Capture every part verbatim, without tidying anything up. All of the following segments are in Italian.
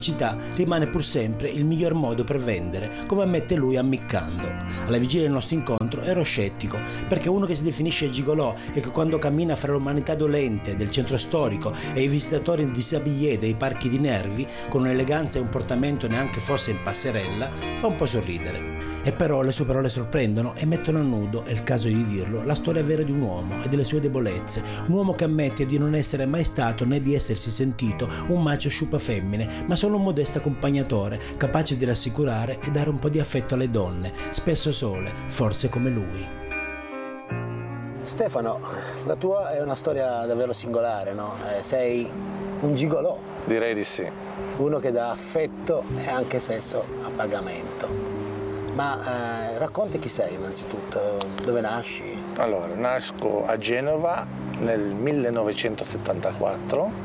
Città rimane pur sempre il miglior modo per vendere, come ammette lui ammiccando. Alla vigilia del nostro incontro ero scettico, perché uno che si definisce gigolò e che quando cammina fra l'umanità dolente del centro storico e i visitatori in disabillé dei parchi di Nervi, con un'eleganza e un portamento neanche fosse in passerella, fa un po' sorridere. E però le sue parole sorprendono e mettono a nudo, è il caso di dirlo, la storia vera di un uomo e delle sue debolezze, un uomo che ammette di non essere mai stato né di essersi sentito un macio sciupa femmine, ma solo un modesto accompagnatore, capace di rassicurare e dare un po' di affetto alle donne, spesso sole, forse come lui. Stefano, la tua è una storia davvero singolare, no? Eh, sei un gigolò. Direi di sì. Uno che dà affetto e anche sesso a pagamento. Ma eh, racconti chi sei innanzitutto, dove nasci? Allora, nasco a Genova nel millenovecentosettantaquattro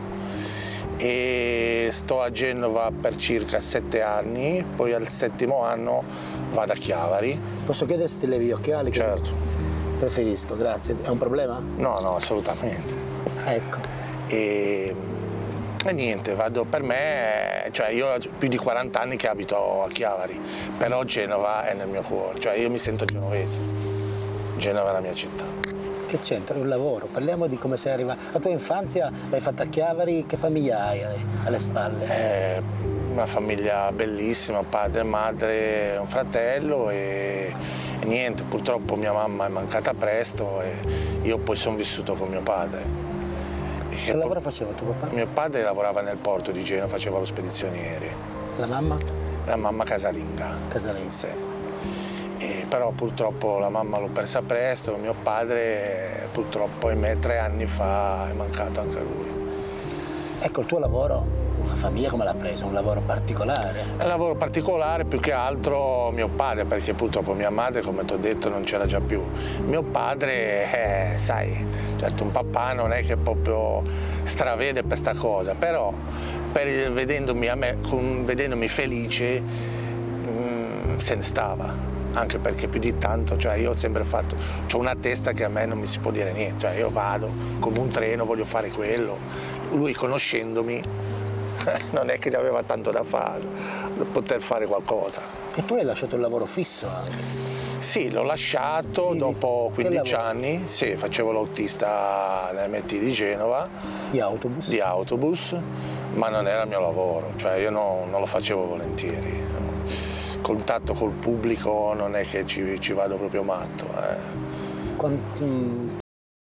e sto a Genova per circa sette anni, poi al settimo anno vado a Chiavari. Posso chiederti se ti levi gli occhiali? Certo. Preferisco, grazie. È un problema? No, no, assolutamente. Ecco. E, e niente, vado per me, cioè io ho più di quaranta anni che abito a Chiavari, però Genova è nel mio cuore, cioè io mi sento genovese. Genova è la mia città. Che c'entra il lavoro? Parliamo di come sei arrivato. La tua infanzia l'hai fatta a Chiavari, che famiglia hai alle spalle? È una famiglia bellissima, padre, madre, un fratello e, e niente, purtroppo mia mamma è mancata presto e io poi sono vissuto con mio padre. E che lavoro faceva tuo papà? Mio padre lavorava nel porto di Genova, faceva lo spedizioniere. La mamma? La mamma casalinga. Casalinga. Sì. E però purtroppo la mamma l'ho persa presto, mio padre purtroppo ahimè tre anni fa è mancato anche lui. Ecco, il tuo lavoro, una famiglia come l'ha preso? Un lavoro particolare? È un lavoro particolare, più che altro mio padre, perché purtroppo mia madre, come ti ho detto, non c'era già più. Mio padre, eh, sai, certo un papà non è che proprio stravede per sta cosa, però per, vedendomi, a me, con, vedendomi felice mh, se ne stava. Anche perché più di tanto, cioè io ho sempre fatto, ho una testa che a me non mi si può dire niente, cioè io vado come un treno, voglio fare quello, lui conoscendomi non è che aveva tanto da fare, da poter fare qualcosa. E tu hai lasciato il lavoro fisso anche? Sì, l'ho lasciato Quindi, dopo quindici anni, sì, facevo l'autista all'M T di Genova. Di autobus? Di autobus, ma non era il mio lavoro, cioè io no, non lo facevo volentieri. Contatto col pubblico non è che ci, ci vado proprio matto. Eh. Quant, mm,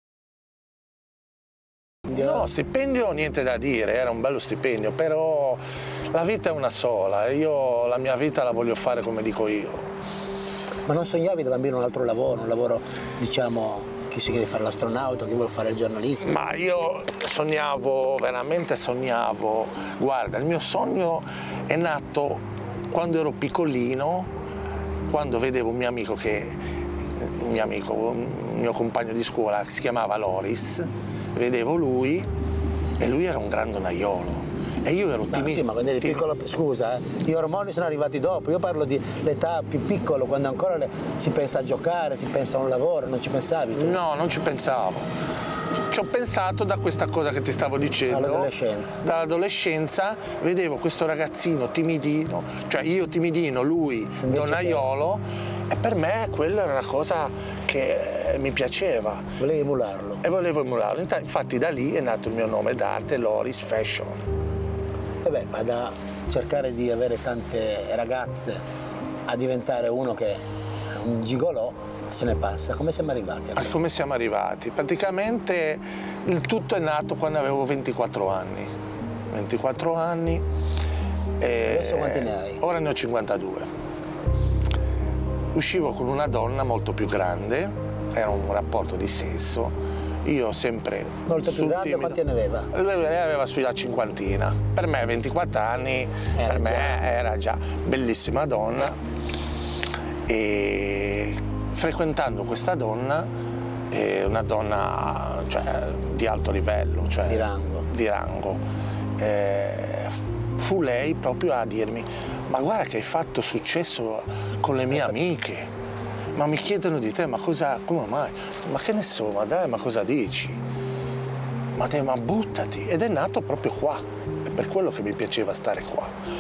no, stipendio niente da dire, era un bello stipendio, però la vita è una sola e io la mia vita la voglio fare come dico io. Ma non sognavi da bambino un altro lavoro, un lavoro, diciamo, chi si chiede fare l'astronauta, chi vuole fare il giornalista? Ma io sognavo, veramente sognavo, guarda, il mio sogno è nato quando ero piccolino, quando vedevo un mio amico che, un mio amico, un mio compagno di scuola che si chiamava Loris, vedevo lui e lui era un grandonaiolo e io ero timido. Sì, ma quando eri piccolo, scusa, eh, gli ormoni sono arrivati dopo, io parlo di l'età più piccola, quando ancora le, si pensa a giocare, si pensa a un lavoro, non ci pensavi tu? No, non ci pensavo. Ci ho pensato da questa cosa che ti stavo dicendo. Dall'adolescenza. Dall'adolescenza vedevo questo ragazzino timidino, cioè io timidino, lui donnaiolo, e per me quella era una cosa che mi piaceva. Volevi emularlo? E volevo emularlo. Infatti da lì è nato il mio nome d'arte, Loris Fashion. E beh, ma da cercare di avere tante ragazze a diventare uno che è un gigolò, se ne passa. Come siamo arrivati a questo? Come siamo arrivati? Praticamente il tutto è nato quando avevo ventiquattro anni. ventiquattro anni. E adesso quanti ne hai? Ora ne ho cinquantadue. Uscivo con una donna molto più grande, era un rapporto di sesso. Io sempre molto più grande, timido. Quanti ne aveva? Lei aveva sulla cinquantina. Per me ventiquattro anni, era per me già. era già bellissima donna. E frequentando questa donna, eh, una donna cioè, di alto livello, cioè, di rango, di rango eh, fu lei proprio a dirmi: ma guarda che hai fatto successo con le mie amiche, ma mi chiedono di te, ma cosa, come mai? Ma che ne so, ma dai, ma cosa dici? Ma te, ma buttati! Ed è nato proprio qua, è per quello che mi piaceva stare qua.